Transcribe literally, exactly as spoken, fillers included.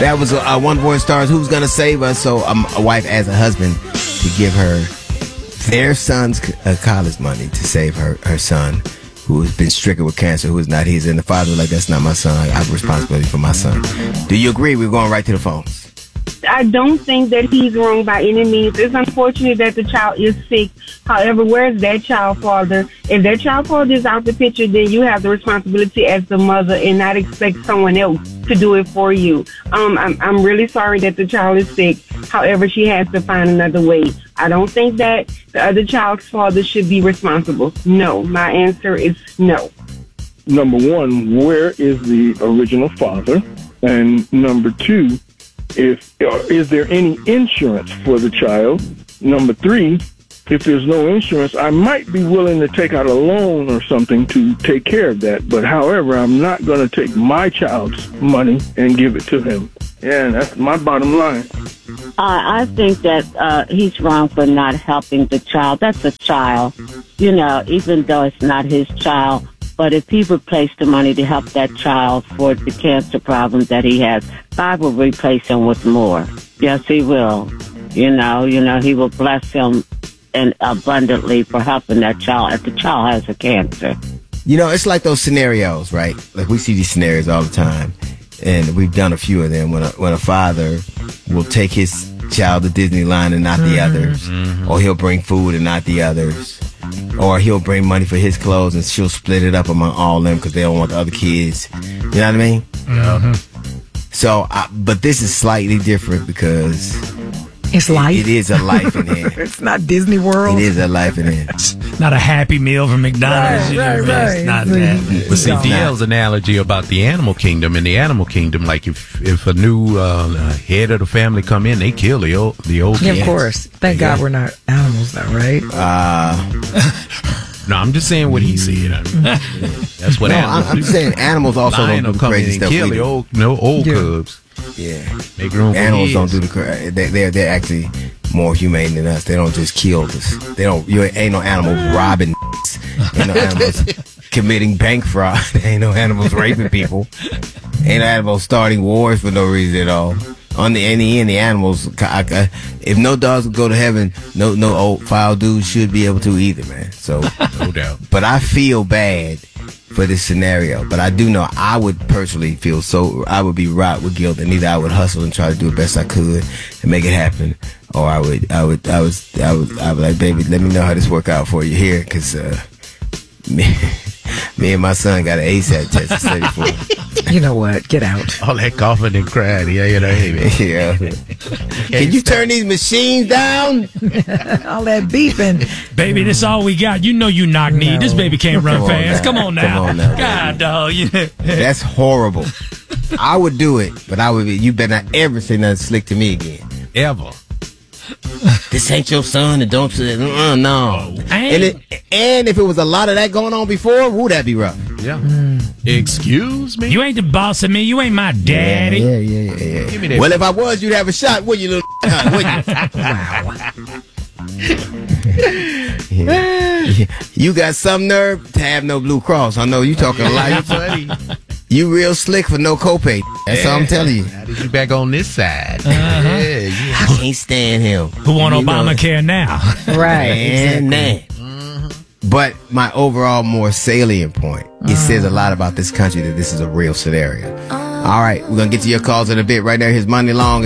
That was uh, One Voice Stars, Who's Gonna Save Us? So um, a wife as a husband to give her their son's uh, college money to save her, her son, who has been stricken with cancer, who is not his. And the father was like, that's not my son. I have responsibility for my son. Do you agree? We're going right to the phones. I don't think that he's wrong by any means. It's unfortunate that the child is sick. However, where's that child father? If that child father is out the picture, then you have the responsibility as the mother and not expect someone else to do it for you. Um, I'm, I'm really sorry that the child is sick. However, she has to find another way. I don't think that the other child's father should be responsible. No, my answer is no. Number one, where is the original father? And number two, If is there any insurance for the child? Number three, if there's no insurance, I might be willing to take out a loan or something to take care of that. But however, I'm not going to take my child's money and give it to him. Yeah, that's my bottom line. Uh, I think that uh, he's wrong for not helping the child. That's a child, you know, even though it's not his child. But if he replaced the money to help that child for the cancer problem that he has, God will replace him with more. Yes, he will. You know, you know, he will bless him and abundantly for helping that child if the child has a cancer. You know, it's like those scenarios, right? Like we see these scenarios all the time, and we've done a few of them when a, when a father will take his child to Disneyland and not the mm-hmm. others, mm-hmm. or he'll bring food and not the others. Or he'll bring money for his clothes and she'll split it up among all of them because they don't want the other kids. You know what I mean? Mm-hmm. So, I, but this is slightly different because it's life. It, it is a life in here. It's not Disney World. It is a life in here. It's not a Happy Meal from McDonald's. Right, right, right. It's not that. But see, D L's analogy about the animal kingdom, in the animal kingdom, like if if a new uh, head of the family come in, they kill the old the old yeah, kids. of course. Thank yeah. God we're not animals, though, right? Uh, no, I'm just saying what he said. That's what no, animals I'm, I'm saying animals also Lion don't do come crazy in and stuff. Kill the old, no old yeah. cubs. Yeah, make room for animals kids. don't do the cra- they they're they're actually more humane than us. They don't just kill us. They don't. You ain't no animals robbing. Ain't no animals committing bank fraud. Ain't no animals raping people. Ain't no animals starting wars for no reason at all. On the in the end, the animals. I, I, if no dogs would go to heaven, no no old foul dudes should be able to either, man. So no doubt. But I feel bad for this scenario, but I do know I would personally feel so I would be right with guilt, and either I would hustle and try to do the best I could and make it happen, or I would I would I was I would I would like, baby, let me know how this work out for you here, because uh, me me and my son got an ASAP test at thirty-four. You know what? Get out. All that coughing and crying, yeah, you know, hey, man. Yeah. Can you turn these machines down? All that beeping. Baby, this all we got. You know you knock knee. No. This baby can't run Come fast. Come on now. Come on now. God, dog. Yeah. That's horrible. I would do it, but I would be, you better not ever say nothing slick to me again. Ever. This ain't your son, and don't say, uh, no. Oh, and, it, and if it was a lot of that going on before, would that be rough? Yeah. Mm. Excuse me? You ain't the boss of me. You ain't my daddy. Yeah, yeah, yeah, yeah. Give me that. Well, if I was, you'd have a shot, wouldn't you, little wouldn't you? Wow. Yeah. You got some nerve to have no Blue Cross. I know you talking a lot. Funny. You real slick for no copay. That's yeah. all I'm telling you. How did you back on this side? Uh-huh. Yeah, yeah. I can't stand him. Who want you Obamacare know. Now? Right. And exactly. Mm-hmm. But my overall more salient point, it uh. says a lot about this country that this is a real scenario. Uh. All right, we're going to get to your calls in a bit. Right now, here's Money Long.